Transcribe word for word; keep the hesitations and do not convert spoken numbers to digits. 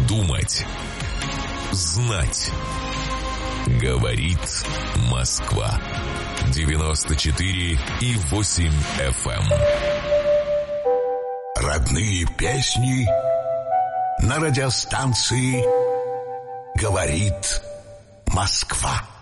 Думать, знать. Говорит Москва. девяносто четыре и восемь эф эм. Родные песни на радиостанции «Говорит Москва».